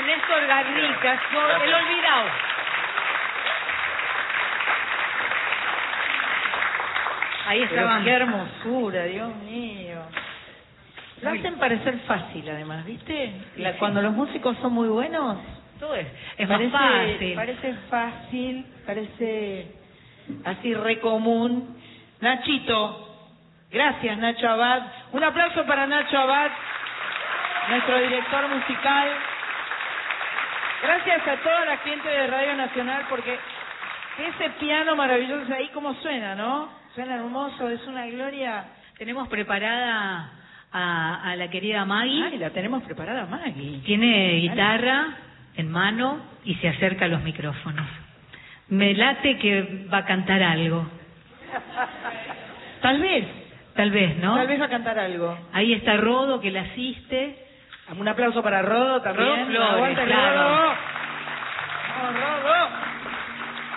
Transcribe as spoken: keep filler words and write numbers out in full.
Néstor Garnica, no, el olvidado. Ahí estaban. Qué hermosura, Dios mío. Lo hacen parecer fácil, además, ¿viste? La, cuando los músicos son muy buenos, Todo es, es parece, más fácil. Parece fácil, parece así re común. Nachito, gracias Nacho Abad. Un aplauso para Nacho Abad, nuestro director musical. Gracias a toda la gente de Radio Nacional, porque ese piano maravilloso ahí, como suena, ¿no? Suena hermoso, es una gloria. Tenemos preparada a, a la querida Maggie. Ay, la tenemos preparada, Maggie. Tiene guitarra en mano y se acerca a los micrófonos. Me late que va a cantar algo. Tal vez. Tal vez, ¿no? Tal vez va a cantar algo. Ahí está Rodo, que la asiste. Un aplauso para Rodo también. Rodo Flores, Aguanta el claro. Rodo.